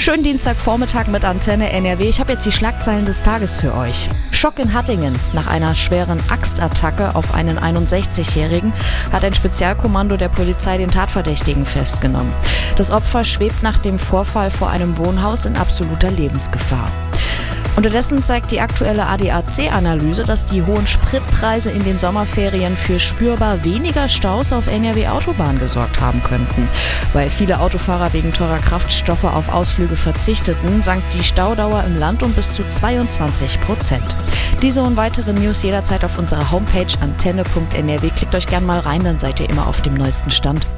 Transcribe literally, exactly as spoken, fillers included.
Schönen Dienstagvormittag mit Antenne N R W. Ich habe jetzt die Schlagzeilen des Tages für euch. Schock in Hattingen. Nach einer schweren Axtattacke auf einen einundsechzigjährigen hat ein Spezialkommando der Polizei den Tatverdächtigen festgenommen. Das Opfer schwebt nach dem Vorfall vor einem Wohnhaus in absoluter Lebensgefahr. Unterdessen zeigt die aktuelle A D A C-Analyse, dass die hohen Spritpreise in den Sommerferien für spürbar weniger Staus auf N R W-Autobahnen gesorgt haben könnten. Weil viele Autofahrer wegen teurer Kraftstoffe auf Ausflüge verzichteten, sank die Staudauer im Land um bis zu zweiundzwanzig Prozent. Diese und weitere News jederzeit auf unserer Homepage antenne punkt n r w. Klickt euch gern mal rein, dann seid ihr immer auf dem neuesten Stand.